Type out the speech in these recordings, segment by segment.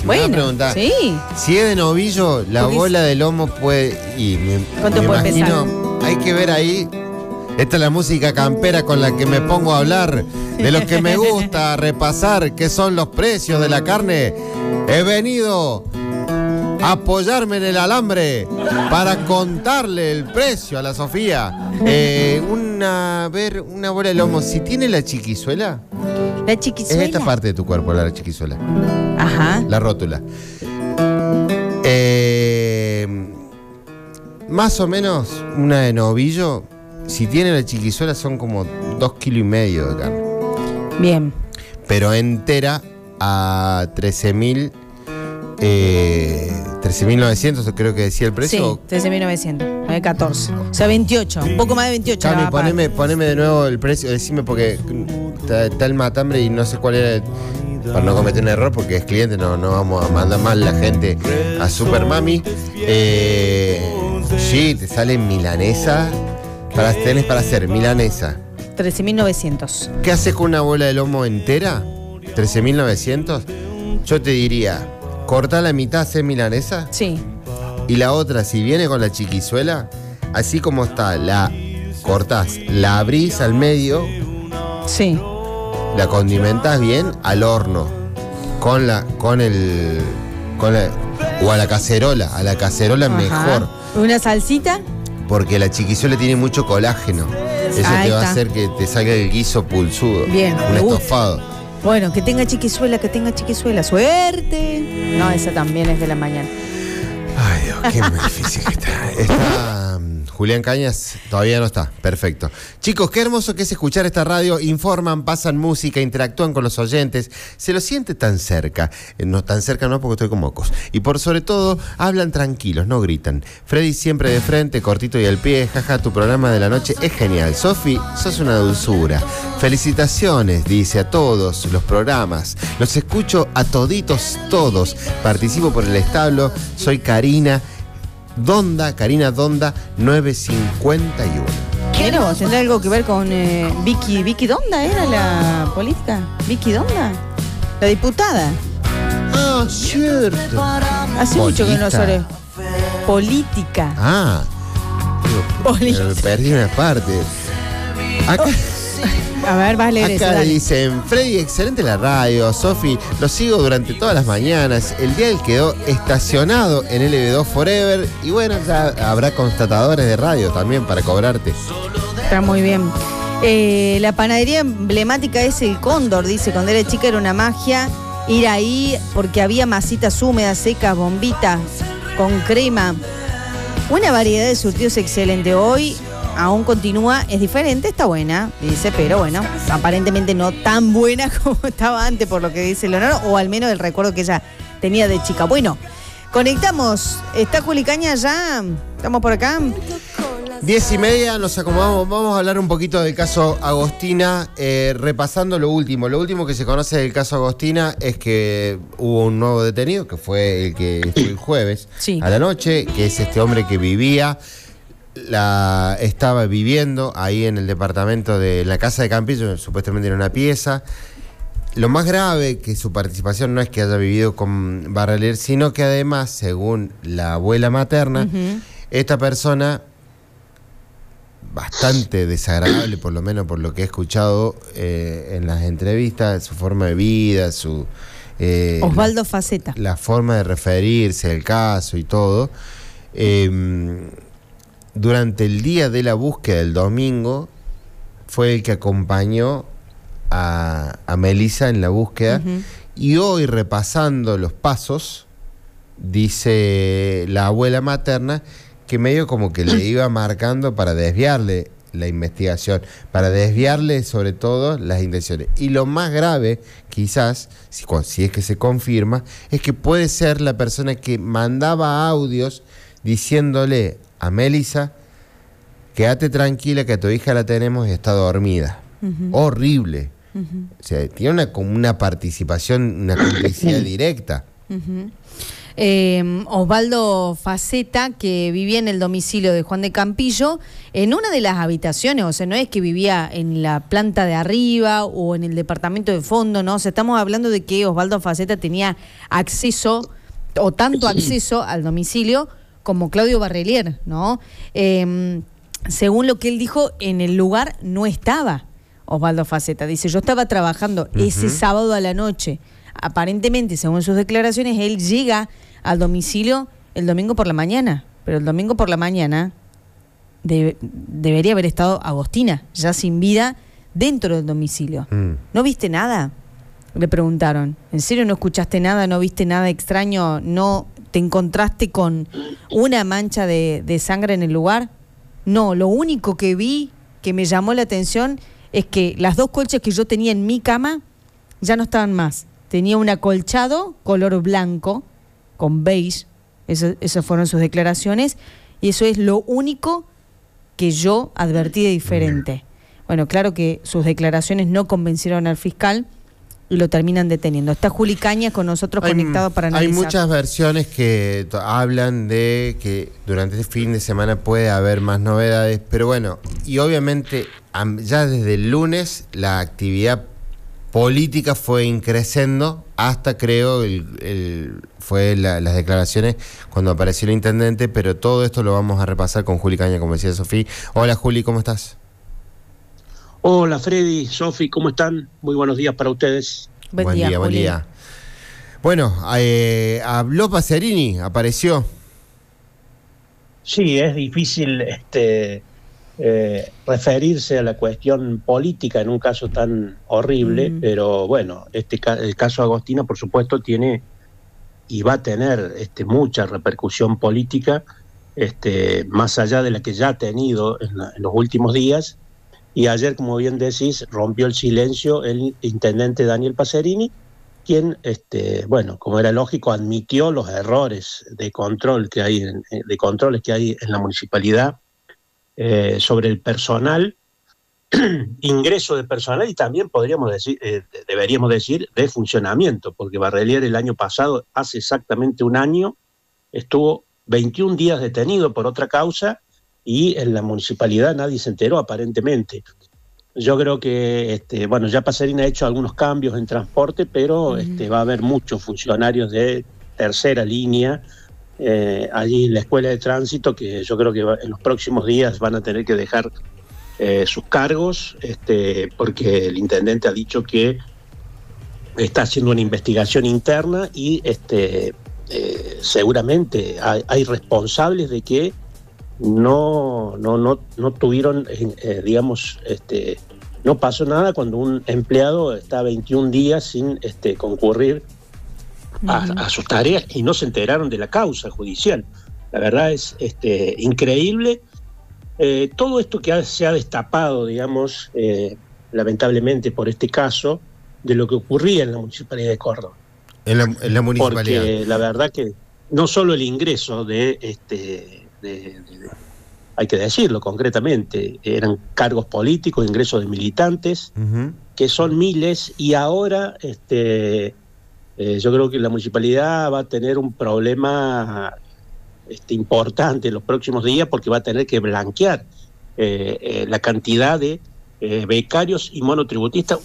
Si Bueno, me preguntás, sí. si es de novillo, la Porque bola de lomo puede... ¿Cuánto me puede imagino, hay que ver ahí. Esta es la música campera con la que me pongo a hablar de lo que me gusta repasar, que son los precios de la carne. He venido a apoyarme en el alambre para contarle el precio a la Sofía. Una bola de lomo, si tiene la chiquizuela, La chiquizuela. es esta parte de tu cuerpo, la chiquizuela, Ajá. la rótula. Más o menos una de novillo, si tiene la chiquizuela, son como 2,5 kilos de carne. Bien. Pero entera a 13.900, creo que decía el precio. Sí, 13.900. 14. O sea, 28. Un poco más de 28. Cami, poneme de nuevo el precio, decime porque está el matambre y no sé cuál era, para no cometer un error, porque es cliente, no vamos a mandar mal la gente a Super Mami. Sí, te sale milanesa, tenés para hacer milanesa. 13.900. ¿Qué haces con una bola de lomo entera? 13.900. Yo te diría, corta la mitad, hacer milanesa. Sí. Y la otra, si viene con la chiquizuela, así como está, la cortás, la abrís al medio, Sí. la condimentás bien al horno, o a la cacerola. A la cacerola Ajá. mejor, ¿Una salsita? porque la chiquizuela tiene mucho colágeno. Eso Ahí te va está. a hacer que te salga el guiso pulsudo. Bien, Un me gusta. estofado. Bueno, que tenga chiquizuela, que tenga chiquizuela. ¡Suerte! No, esa también es de la mañana. Ay, Dios, qué muy difícil que está. Está Julián Cañas, todavía no está. Perfecto. Chicos, qué hermoso que es escuchar esta radio. Informan, pasan música, interactúan con los oyentes. Se lo siente tan cerca. No tan cerca no, porque estoy con mocos. Y por sobre todo, hablan tranquilos, no gritan. Freddy siempre de frente, cortito y al pie. Jaja, tu programa de la noche es genial. Sofi, sos una dulzura. Felicitaciones, dice a todos los programas. Los escucho a toditos, todos. Participo por el establo. Soy Karina Donda 951. Mira vos, ¿tendrá algo que ver con Vicky Donda? ¿Era la política? ¿Vicky Donda? La diputada. Ah, cierto. Hace mucho que no Política. sobre política. Ah. Política. Me perdí una parte. Acá, A ver, vas a leer eso, acá dale. dicen, Freddy, excelente la radio. Sofi, lo sigo durante todas las mañanas. El día él quedó estacionado en LB2 Forever. Y bueno, ya habrá constatadores de radio también para cobrarte. Está muy bien. La panadería emblemática es el Cóndor, dice. Cuando era chica era una magia ir ahí porque había masitas húmedas, secas, bombitas, con crema. Una variedad de surtidos excelente. Hoy aún continúa, es diferente, está buena, dice, pero bueno, aparentemente no tan buena como estaba antes, por lo que dice Leonardo, o al menos el recuerdo que ella tenía de chica. Bueno, conectamos. ¿Está Juli Caña ya? ¿Estamos por acá? 10:30, nos acomodamos. Vamos a hablar un poquito del caso Agostina, repasando lo último. Lo último que se conoce del caso Agostina es que hubo un nuevo detenido, que fue el jueves Sí. a la noche, que es este hombre que estaba viviendo ahí en el departamento de la casa de Campillo, supuestamente en una pieza. Lo más grave que su participación no es que haya vivido con Barreler, sino que además, según la abuela materna, esta persona, bastante desagradable, por lo menos por lo que he escuchado en las entrevistas, su forma de vida, Osvaldo Faceta. la forma de referirse al caso y todo. Durante el día de la búsqueda del domingo, fue el que acompañó a Melissa en la búsqueda. Y hoy, repasando los pasos, dice la abuela materna que medio como que le iba marcando para desviarle la investigación, para desviarle sobre todo las intenciones. Y lo más grave, quizás, si es que se confirma, es que puede ser la persona que mandaba audios diciéndole a Melissa: quédate tranquila que a tu hija la tenemos y está dormida. Horrible. O sea, tiene una participación, una complicidad directa. Osvaldo Faceta, que vivía en el domicilio de Juan de Campillo, en una de las habitaciones, o sea, no es que vivía en la planta de arriba o en el departamento de fondo, ¿no? O sea, estamos hablando de que Osvaldo Faceta tenía acceso, o tanto acceso al domicilio como Claudio Barrelier, ¿no? Según lo que él dijo, en el lugar no estaba Osvaldo Faceta. Dice, yo estaba trabajando ese sábado a la noche. Aparentemente, según sus declaraciones, él llega al domicilio el domingo por la mañana, pero el domingo por la mañana debería haber estado Agostina, ya sin vida, dentro del domicilio. ¿No viste nada?, le preguntaron. ¿En serio no escuchaste nada? ¿No viste nada extraño? ¿No te encontraste con una mancha de sangre en el lugar? No, lo único que vi que me llamó la atención es que las 2 colchas que yo tenía en mi cama ya no estaban más. Tenía un acolchado color blanco con beige, esas fueron sus declaraciones, y eso es lo único que yo advertí de diferente. Bueno, claro que sus declaraciones no convencieron al fiscal y lo terminan deteniendo. Está Juli Cañas con nosotros conectado para analizar. Hay muchas versiones que hablan de que durante este fin de semana puede haber más novedades, pero bueno, y obviamente ya desde el lunes la actividad política fue increciendo hasta, creo, fue las declaraciones cuando apareció el intendente, pero todo esto lo vamos a repasar con Juli Cañas, como decía Sofía. Hola Juli, ¿cómo estás? Hola Freddy, Sofi, ¿cómo están? Muy buenos días para ustedes. Buen día. Bueno, habló Pacerini, apareció. Sí, es difícil referirse a la cuestión política en un caso tan horrible, pero bueno, el caso Agostina, por supuesto, tiene y va a tener mucha repercusión política, más allá de la que ya ha tenido en los últimos días. Y ayer, como bien decís, rompió el silencio el intendente Daniel Pacerini, quien, bueno, como era lógico, admitió los errores de control que hay de controles que hay en la municipalidad sobre el personal, ingreso de personal y también deberíamos decir de funcionamiento, porque Barrelier el año pasado, hace exactamente un año, estuvo 21 días detenido por otra causa y en la municipalidad nadie se enteró aparentemente. Yo creo que, bueno, ya Pacerini ha hecho algunos cambios en transporte, pero va a haber muchos funcionarios de tercera línea allí en la escuela de tránsito que yo creo que en los próximos días van a tener que dejar sus cargos, porque el intendente ha dicho que está haciendo una investigación interna y seguramente hay responsables de que no tuvieron, digamos, no pasó nada cuando un empleado está 21 días sin concurrir a sus tareas y no se enteraron de la causa judicial. La verdad es increíble. Todo esto que se ha destapado, digamos, lamentablemente por este caso, de lo que ocurría en la Municipalidad de Córdoba. En la municipalidad. Porque la verdad que no solo el ingreso hay que decirlo concretamente, eran cargos políticos, ingresos de militantes, que son miles, y ahora yo creo que la municipalidad va a tener un problema importante en los próximos días, porque va a tener que blanquear la cantidad de becarios y monotributistas,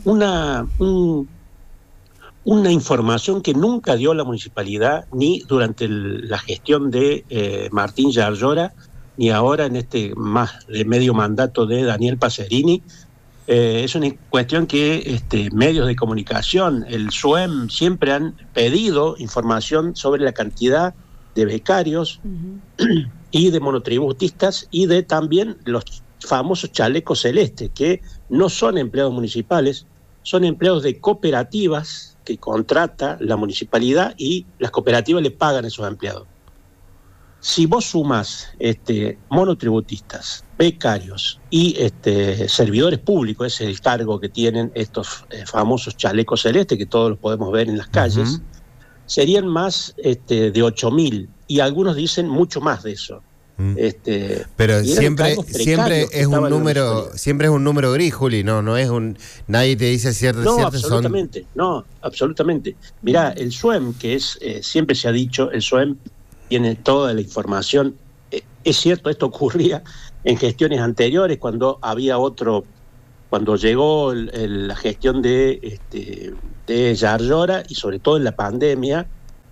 una información que nunca dio la municipalidad, ni durante la gestión de Martín Yarlora, ni ahora en más de medio mandato de Daniel Pacerini. Es una cuestión que medios de comunicación, el SUEM, siempre han pedido información sobre la cantidad de becarios y de monotributistas y de también los famosos chalecos celestes, que no son empleados municipales, son empleados de cooperativas que contrata la municipalidad y las cooperativas le pagan a esos empleados. Si vos sumas monotributistas, becarios y servidores públicos, ese es el cargo que tienen estos famosos chalecos celestes, que todos los podemos ver en las calles, serían más de 8.000, y algunos dicen mucho más de eso. Pero y eran siempre cargos precarios que es un estaban en la número, municipalidad. siempre es un número gris, Juli, no es nadie te dice No, ciertas absolutamente, no, absolutamente. Mirá, el SUEM, que es, siempre se ha dicho, el SUEM tiene toda la información. Es cierto, esto ocurría en gestiones anteriores, cuando había cuando llegó la gestión de Yarlora, y sobre todo en la pandemia,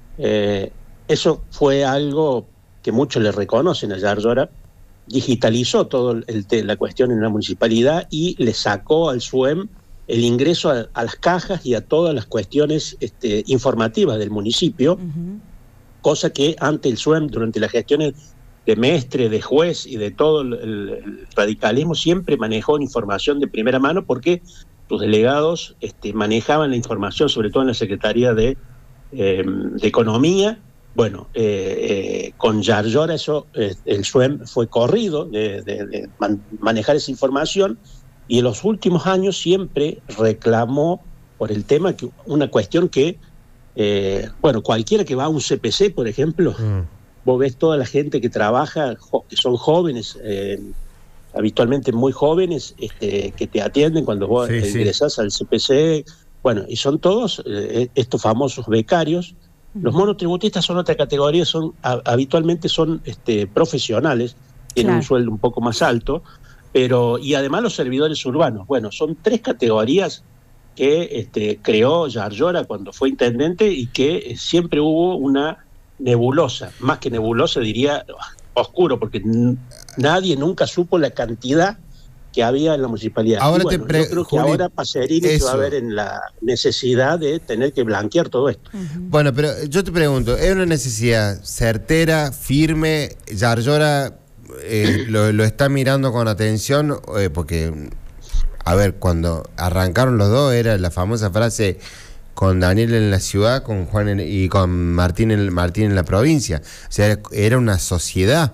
eso fue algo que muchos le reconocen a Yarlora. Digitalizó todo la cuestión en la municipalidad y le sacó al SUEM el ingreso a las cajas y a todas las cuestiones informativas del municipio, cosa que antes el SUEM, durante las gestiones de Mestre, de juez y de todo el radicalismo, siempre manejó información de primera mano, porque sus delegados manejaban la información, sobre todo en la Secretaría de Economía. Bueno, con Yarlora eso, el SUEM fue corrido de manejar esa información, y en los últimos años siempre reclamó por el tema, que una cuestión que, bueno, cualquiera que va a un CPC, por ejemplo, vos ves toda la gente que trabaja, que son jóvenes, habitualmente muy jóvenes, que te atienden cuando vos ingresás al CPC, bueno, y son todos estos famosos becarios. Los monotributistas son otra categoría, habitualmente son profesionales, tienen un sueldo un poco más alto, y además los servidores urbanos. Bueno, son tres categorías que creó Yarlora cuando fue intendente, y que siempre hubo una nebulosa, más que nebulosa diría oscuro, porque nadie nunca supo la cantidad que había en la municipalidad. Ahora yo creo que ahora Pacerini se va a ver en la necesidad de tener que blanquear todo esto. Bueno, pero yo te pregunto, ¿es una necesidad certera, firme? Yarlora lo está mirando con atención, porque, a ver, cuando arrancaron los dos era la famosa frase: con Daniel en la ciudad, con Juan y con Martín en la provincia. O sea, era una sociedad.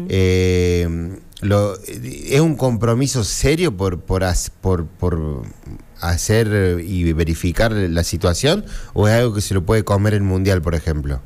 ¿Es un compromiso serio por hacer y verificar la situación, o es algo que se lo puede comer el Mundial, por ejemplo?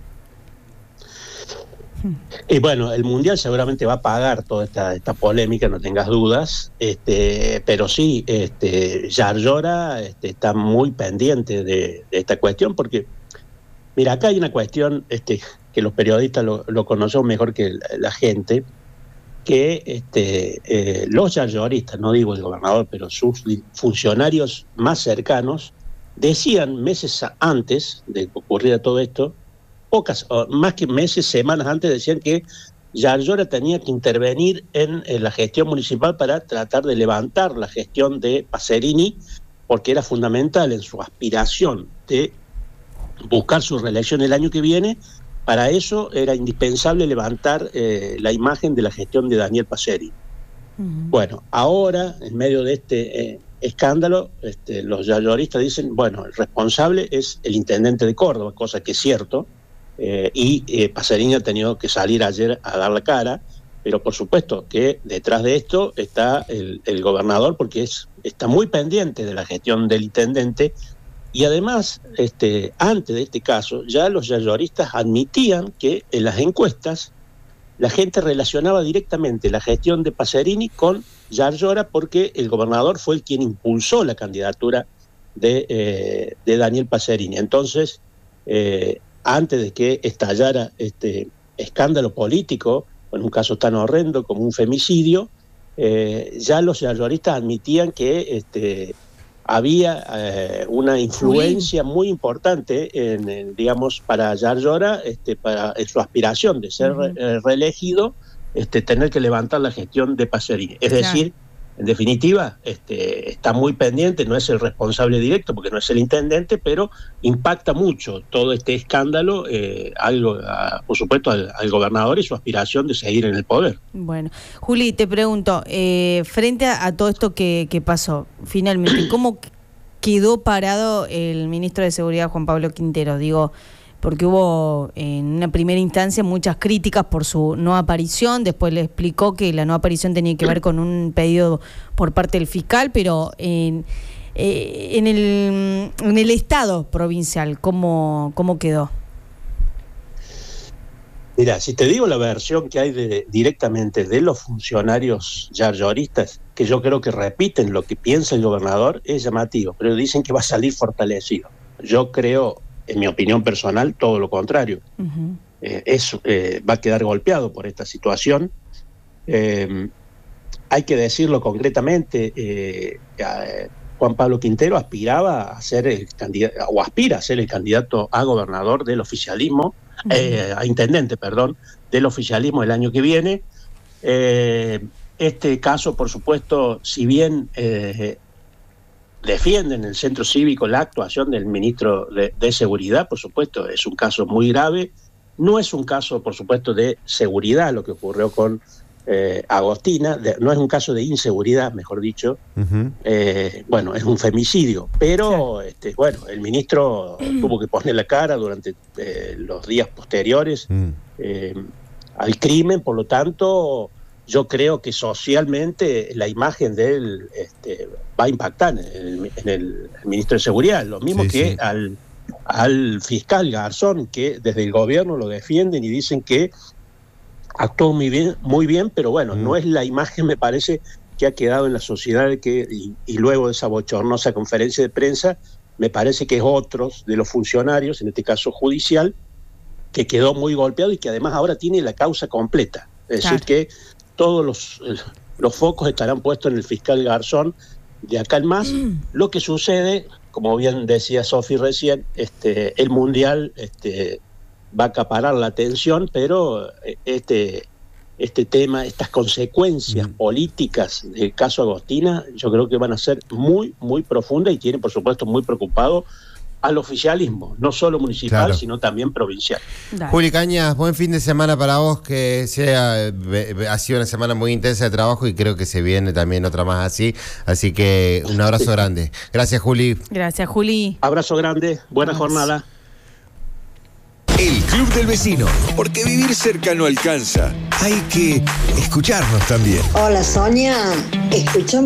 Y bueno, el Mundial seguramente va a pagar toda esta polémica, no tengas dudas, pero sí, Yarlora está muy pendiente de esta cuestión, porque, mira, acá hay una cuestión que los periodistas lo conocemos mejor que la gente, que los yarloristas, no digo el gobernador, pero sus funcionarios más cercanos, decían meses antes de que ocurriera todo esto, más que meses, semanas antes, decían que Yarlora tenía que intervenir en la gestión municipal para tratar de levantar la gestión de Pacerini, porque era fundamental en su aspiración de buscar su reelección el año que viene. Para eso era indispensable levantar la imagen de la gestión de Daniel Pacerini. Bueno, ahora, en medio de este escándalo, los yarloristas dicen, bueno, el responsable es el intendente de Córdoba, cosa que es cierto, y Pacerini ha tenido que salir ayer a dar la cara, pero por supuesto que detrás de esto está el gobernador, porque está muy pendiente de la gestión del intendente. Y además, antes de este caso, ya los yarloristas admitían que en las encuestas la gente relacionaba directamente la gestión de Pacerini con Yarlora, porque el gobernador fue el quien impulsó la candidatura de Daniel Pacerini. Entonces, antes de que estallara este escándalo político, en un caso tan horrendo como un femicidio, ya los yarloristas admitían que había una influencia muy importante digamos, para Yarlora, en su aspiración de ser reelegido, tener que levantar la gestión de Pacerini. Es decir, en definitiva, está muy pendiente, no es el responsable directo porque no es el intendente, pero impacta mucho todo este escándalo, por supuesto, al gobernador y su aspiración de seguir en el poder. Bueno, Juli, te pregunto, frente a todo esto que pasó, finalmente, ¿cómo quedó parado el ministro de Seguridad, Juan Pablo Quintero? Digo, porque hubo en una primera instancia muchas críticas por su no aparición, después le explicó que la no aparición tenía que ver con un pedido por parte del fiscal, pero en el Estado provincial, ¿cómo quedó? Mira, si te digo la versión que hay directamente de los funcionarios yarlloristas, que yo creo que repiten lo que piensa el gobernador, es llamativo, pero dicen que va a salir fortalecido. Yo creo, en mi opinión personal, todo lo contrario. Ujú. Va a quedar golpeado por esta situación. Hay que decirlo concretamente, Juan Pablo Quintero aspiraba a ser el candidato, o aspira a ser el candidato a gobernador del oficialismo, a intendente, perdón, del oficialismo el año que viene. Este caso, por supuesto, si bien defienden en el centro cívico la actuación del ministro de Seguridad, por supuesto, es un caso muy grave. No es un caso, por supuesto, de seguridad lo que ocurrió con Agostina, no es un caso de inseguridad, mejor dicho. Uh-huh. Bueno, es un femicidio, pero bueno, el ministro tuvo que poner la cara durante los días posteriores al crimen, por lo tanto, yo creo que socialmente la imagen de él va a impactar en el ministro de Seguridad, lo mismo que al fiscal Garzón, que desde el gobierno lo defienden y dicen que actuó muy bien, pero bueno, no es la imagen, me parece, que ha quedado en la sociedad y luego de esa bochornosa conferencia de prensa, me parece que es otros de los funcionarios, en este caso judicial, que quedó muy golpeado y que además ahora tiene la causa completa. Es decir, que todos los focos estarán puestos en el fiscal Garzón de acá en más. Lo que sucede, como bien decía Sofi recién, el Mundial va a acaparar la atención, pero este tema, estas consecuencias políticas del caso Agostina, yo creo que van a ser muy, muy profundas y tienen, por supuesto, muy preocupado al oficialismo, no solo municipal, sino también provincial. Dale. Juli Cañas, buen fin de semana para vos, que ha sido una semana muy intensa de trabajo y creo que se viene también otra más así que un abrazo grande. Gracias, Juli. Gracias, Juli. Abrazo grande, buena jornada. El Club del Vecino, porque vivir cerca no alcanza, hay que escucharnos también. Hola, Sonia, escuchame.